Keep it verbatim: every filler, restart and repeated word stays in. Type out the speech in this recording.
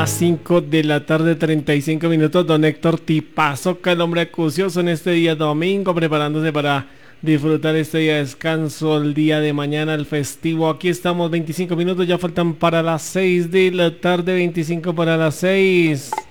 Las cinco de la tarde, treinta y cinco minutos. Don Héctor Tipazo, que el hombre acucioso en este día domingo, preparándose para disfrutar este día de descanso, el día de mañana, el festivo. Aquí estamos, veinticinco minutos, ya faltan para las seis de la tarde, veinticinco para las seis.